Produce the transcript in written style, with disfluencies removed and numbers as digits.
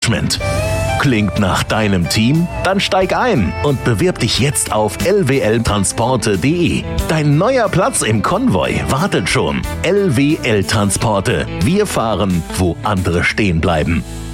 Management. Klingt nach deinem Team? Dann steig ein und bewirb dich jetzt auf lwltransporte.de. Dein neuer Platz im Konvoi wartet schon. LWL Transporte. Wir fahren, wo andere stehen bleiben.